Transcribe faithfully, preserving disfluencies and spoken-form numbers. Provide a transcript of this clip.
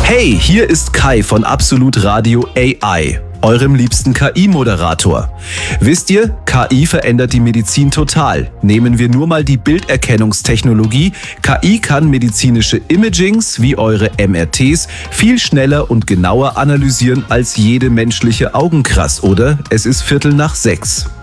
Hey, hier ist Kai von Absolut Radio A I, eurem liebsten K I-Moderator. Wisst ihr, K I verändert die Medizin total. Nehmen wir nur mal die Bilderkennungstechnologie. K I kann medizinische Imagings wie eure M R Ts viel schneller und genauer analysieren als jede menschliche Augenkrass, oder? Es ist Viertel nach sechs.